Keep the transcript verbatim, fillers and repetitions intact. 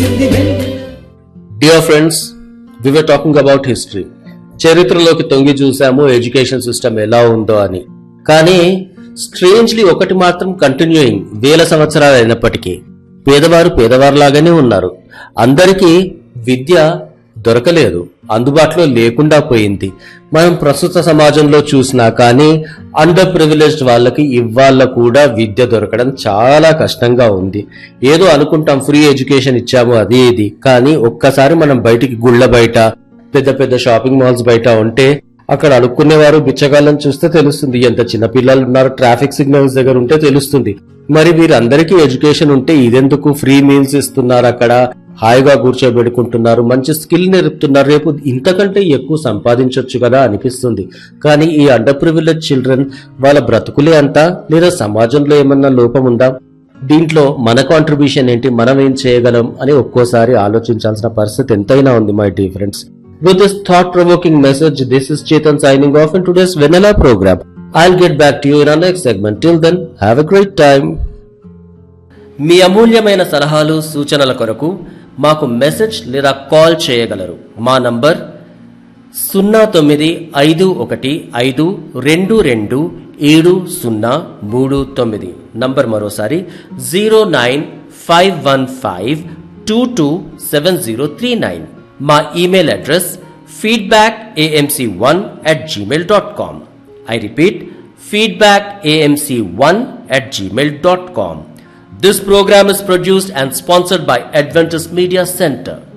Dear friends, we were talking about history. చరిత్రలోకి తొంగి చూసాము education system ఎలా ఉందో అని. కానీ స్ట్రేంజ్లీ ఒకటి మాత్రం కంటిన్యూయింగ్ వేల సంవత్సరాలు అయినప్పటికీ పేదవారు పేదవారులాగానే ఉన్నారు. అందరికీ విద్య దొరకలేదు, అందుబాటులో లేకుండా పోయింది. మనం ప్రస్తుత సమాజంలో చూసినా కానీ అండర్ ప్రివిలేజ్డ్ వాళ్ళకి ఇవాళ కూడా విద్య దొరకడం చాలా కష్టంగా ఉంది. ఏదో అనుకుంటాం ఫ్రీ ఎడ్యుకేషన్ ఇచ్చాము అది ఇది, కానీ ఒక్కసారి మనం బయటికి గుళ్ళ బయట పెద్ద పెద్ద షాపింగ్ మాల్స్ బయట ఉంటే అక్కడ అడుక్కునేవారు బిచ్చగాళ్ళని చూస్తే తెలుస్తుంది. ఎంత చిన్నపిల్లలు ఉన్నారు, ట్రాఫిక్ సిగ్నల్స్ దగ్గర ఉంటే తెలుస్తుంది. మరి వీరందరికీ ఎడ్యుకేషన్ ఉంటే ఇదెందుకు ఫ్రీ మీల్స్ ఇస్తున్నారు, అక్కడ హాయిగా కూర్చోబెట్టుకుంటున్నారు, మంచి స్కిల్ నేర్పుతున్నారు, రేపు ఇంతకంటే ఎక్కువ సంపాదించవచ్చు కదా అనిపిస్తుంది. కానీ ఈ అండర్ ప్రివిలేజ్ చిల్డ్రన్ వాళ్ళ బ్రతుకులే అంతా, లేదా సమాజంలో ఏమన్నా లోపం ఉందా, దీంట్లో మన కాంట్రిబ్యూషన్ ఏంటి, మనం ఏం చేయగలం అని ఒక్కోసారి ఆలోచించాల్సిన పరిస్థితి ఎంతైనా ఉంది my dear friends. With this thought-provoking message, this is Chetan signing off in today's Vanilla program. I'll get back to you in our next segment. Till then, have a great time. మీ అమూల్యమైన సలహాలు సూచనల కొరకు మాకు message లేదా call చేయగలరు. మా number సున్నా తొమ్మిది ఐదు ఒకటి ఐదు రెండు రెండు ఏడు సున్నా మూడు తొమ్మిది. నంబర్ మరోసారి zero nine five one five two two seven zero three nine. మా email address feedback a m c one at gmail dot com. I repeat, feedback a m c one at gmail dot com. This program is produced and sponsored by Adventist Media Center.